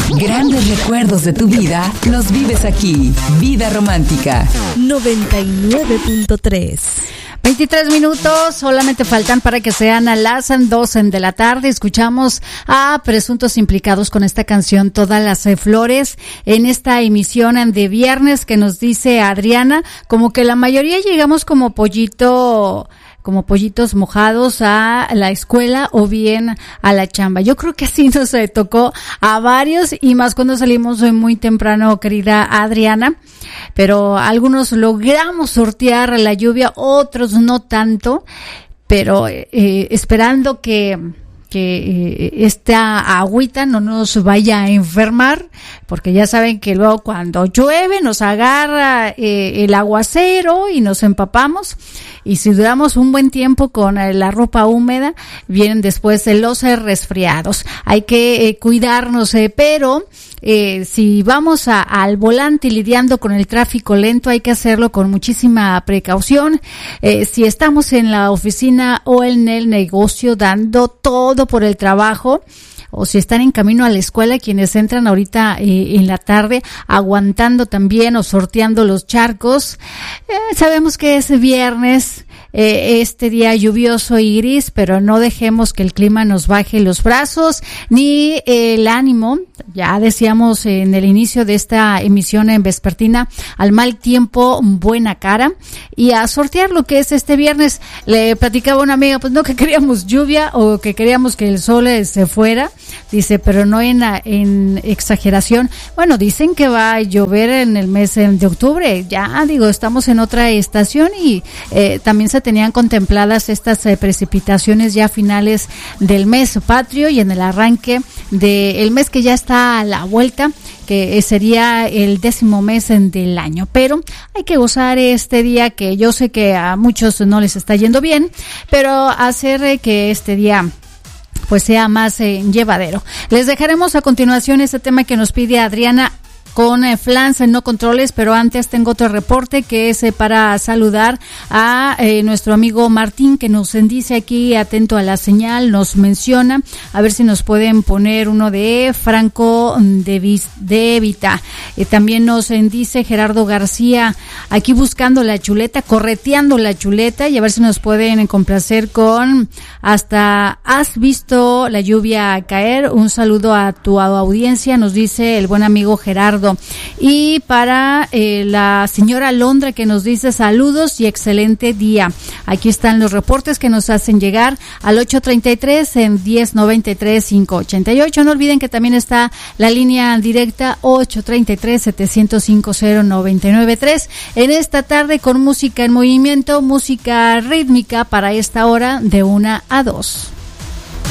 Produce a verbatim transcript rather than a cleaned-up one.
Grandes recuerdos de tu vida los vives aquí. Vida Romántica noventa y nueve punto tres. veintitrés minutos, solamente faltan para que sean a las doce de la tarde. Escuchamos a presuntos implicados con esta canción Todas las eh, Flores en esta emisión de viernes que nos dice Adriana, como que la mayoría llegamos como pollito... como pollitos mojados a la escuela o bien a la chamba. Yo creo que así nos eh, tocó a varios y más cuando salimos muy temprano, querida Adriana, pero algunos logramos sortear la lluvia, otros no tanto, pero eh, esperando que que eh, esta agüita no nos vaya a enfermar, porque ya saben que luego cuando llueve nos agarra eh, el aguacero y nos empapamos, y si duramos un buen tiempo con eh, la ropa húmeda, vienen después eh, los eh, resfriados. Hay que eh, cuidarnos, eh, pero eh, si vamos a, al volante lidiando con el tráfico lento, hay que hacerlo con muchísima precaución. Eh, si estamos en la oficina o en el negocio dando todo por el trabajo, o si están en camino a la escuela, quienes entran ahorita eh, en la tarde, aguantando también o sorteando los charcos. Eh, sabemos que es viernes, eh, este día lluvioso y gris, pero no dejemos que el clima nos baje los brazos ni eh, el ánimo. Ya decíamos en el inicio de esta emisión en vespertina, al mal tiempo, buena cara, y a sortear lo que es este viernes. Le platicaba a una amiga, pues no que queríamos lluvia o que queríamos que el sol eh, se fuera. Dice, pero no en, en exageración. Bueno, dicen que va a llover en el mes de octubre. Ya, digo, estamos en otra estación y eh, también se tenían contempladas estas eh, precipitaciones ya a finales del mes patrio y en el arranque del mes que ya está a la vuelta, que sería el décimo mes del año. Pero hay que gozar este día, que yo sé que a muchos no les está yendo bien, pero hacer eh, que este día pues sea más eh, llevadero. Les dejaremos a continuación este tema que nos pide Adriana con eh, Flans en No Controles, pero antes tengo otro reporte que es eh, para saludar a eh, nuestro amigo Martín, que nos dice aquí, atento a la señal, nos menciona, a ver si nos pueden poner uno de Franco de, Vis, de Vita. Eh, también nos eh, dice Gerardo García, aquí buscando la chuleta, correteando la chuleta, y a ver si nos pueden complacer con Hasta Has Visto la Lluvia Caer. Un saludo a tu audiencia, nos dice el buen amigo Gerardo. Y para eh, la señora Londra, que nos dice saludos y excelente día. Aquí están los reportes que nos hacen llegar al ocho treinta y tres en diez noventa y tres cinco ochenta y ocho. No olviden que también está la línea directa ocho treinta y tres setecientos cinco cero noventa y nueve tres. En esta tarde con música en movimiento, música rítmica para esta hora de una a dos.